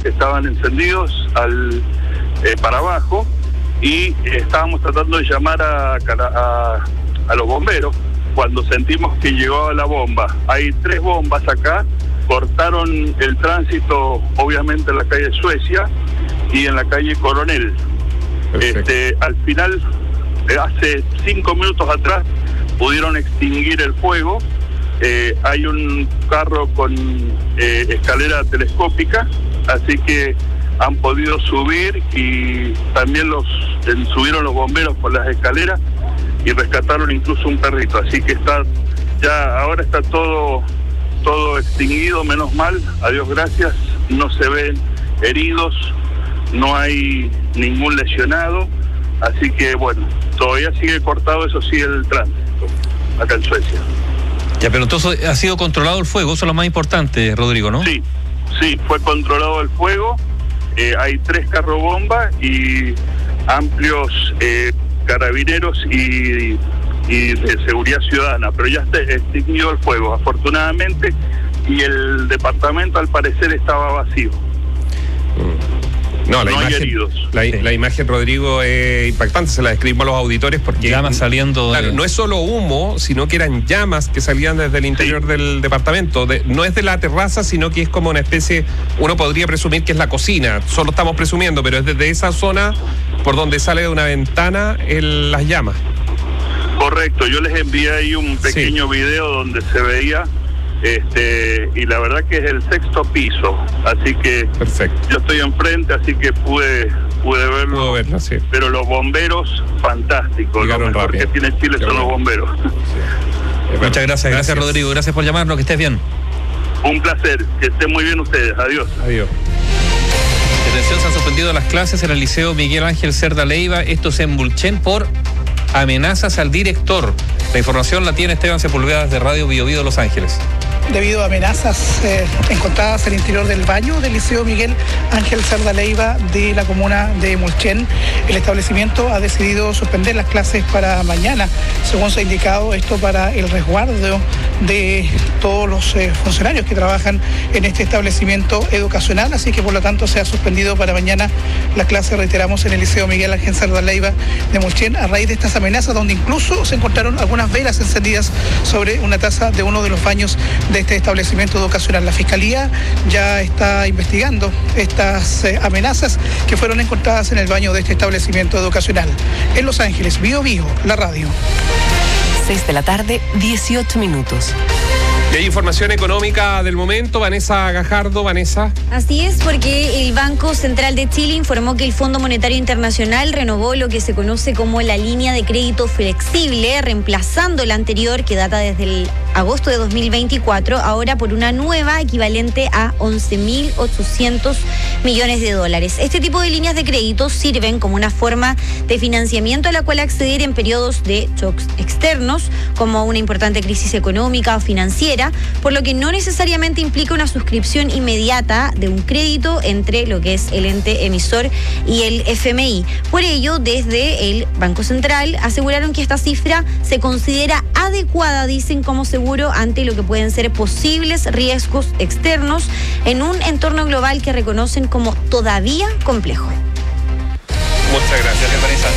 que estaban encendidos para abajo, y estábamos tratando de llamar a los bomberos cuando sentimos que llegaba la bomba. Hay 3 bombas acá, cortaron el tránsito obviamente en la calle Suecia y en la calle Coronel. Al final, hace 5 minutos atrás, pudieron extinguir el fuego. Hay un carro con escalera telescópica, así que han podido subir, y también subieron los bomberos por las escaleras y rescataron incluso un perrito, así que ahora está todo extinguido, menos mal, a Dios gracias, no se ven heridos, no hay ningún lesionado, así que bueno, todavía sigue cortado, eso sí, el tránsito acá en Suecia. Ya, pero entonces ha sido controlado el fuego, eso es lo más importante, Rodrigo, ¿no? Sí, fue controlado el fuego. Hay 3 carrobombas y amplios carabineros y de seguridad ciudadana, pero ya está extinguido el fuego, afortunadamente, y el departamento al parecer estaba vacío. No, hay heridos. La imagen, Rodrigo, es impactante, se la describimos a los auditores porque... Llamas saliendo... Claro, no es solo humo, sino que eran llamas que salían desde el interior del departamento. No es de la terraza, sino que es como una especie... Uno podría presumir que es la cocina, solo estamos presumiendo, pero es desde esa zona por donde sale de una ventana las llamas. Correcto, yo les envié ahí un pequeño video donde se veía... y la verdad que es el 6º piso, así que perfecto. Yo estoy enfrente, así que pude verlo, sí. Pero los bomberos, fantásticos. Llegaron lo mejor rápido. Que tiene Chile son los bomberos. Sí. Muchas gracias Rodrigo, gracias por llamarnos, que estés bien. Un placer, que estén muy bien ustedes, adiós. Atención, se han suspendido las clases en el Liceo Miguel Ángel Cerda Leiva, esto es en Mulchen, por amenazas al director. La información la tiene Esteban Sepúlveda desde Radio Bio Bio de Los Ángeles. Debido a amenazas encontradas al interior del baño del Liceo Miguel Ángel Cerda Leiva de la comuna de Mulchen, el establecimiento ha decidido suspender las clases para mañana, según se ha indicado, esto para el resguardo de todos los funcionarios que trabajan en este establecimiento educacional, así que por lo tanto se ha suspendido para mañana las clases, reiteramos, en el Liceo Miguel Ángel Cerda Leiva de Mulchen, a raíz de estas amenazas, donde incluso se encontraron algunas velas encendidas sobre una taza de uno de los baños de este establecimiento educacional. La Fiscalía ya está investigando estas amenazas que fueron encontradas en el baño de este establecimiento educacional. En Los Ángeles, Bio Bio, la radio. 6 de la tarde, 18 minutos. Y hay información económica del momento, Vanessa Gajardo. Vanessa. Así es, porque el Banco Central de Chile informó que el Fondo Monetario Internacional renovó lo que se conoce como la línea de crédito flexible, reemplazando la anterior que data desde el agosto de 2024, ahora por una nueva equivalente a 11.800 millones de dólares. Este tipo de líneas de crédito sirven como una forma de financiamiento a la cual acceder en periodos de shocks externos, como una importante crisis económica o financiera, por lo que no necesariamente implica una suscripción inmediata de un crédito entre lo que es el ente emisor y el FMI. Por ello, desde el Banco Central aseguraron que esta cifra se considera adecuada, dicen, como seguro ante lo que pueden ser posibles riesgos externos en un entorno global que reconocen como todavía complejo. Muchas gracias, Vanessa.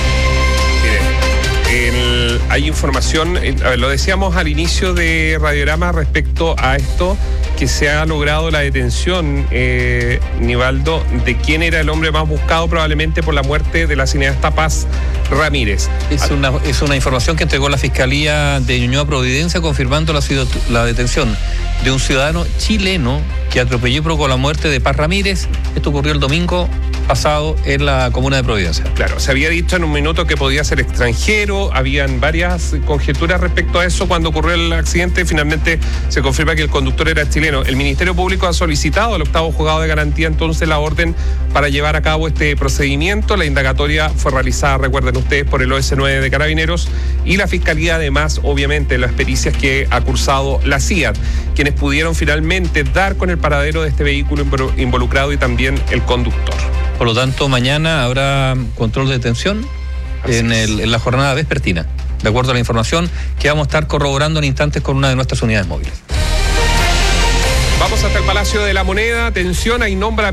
Hay información, lo decíamos al inicio de Radiograma respecto a esto, que se ha logrado la detención, Nivaldo, de quién era el hombre más buscado probablemente por la muerte de la cineasta Paz Ramírez. Es una información que entregó la Fiscalía de Ñuñoa Providencia, confirmando la detención de un ciudadano chileno que atropelló y provocó la muerte de Paz Ramírez. Esto ocurrió el domingo pasado en la comuna de Providencia. Claro, se había dicho en un minuto que podía ser extranjero, habían varias conjeturas respecto a eso cuando ocurrió el accidente. Finalmente se confirma que el conductor era chileno. El Ministerio Público ha solicitado al 8º Juzgado de Garantía entonces la orden para llevar a cabo este procedimiento. La indagatoria fue realizada, recuerden ustedes, por el OS9 de Carabineros, y la Fiscalía además, obviamente, las pericias que ha cursado la CIAT, quienes pudieron finalmente dar con el paradero de este vehículo involucrado y también el conductor. Por lo tanto, mañana habrá control de detención en la jornada vespertina, de acuerdo a la información que vamos a estar corroborando en instantes con una de nuestras unidades móviles. Vamos hasta el Palacio de la Moneda. Atención, hay nombra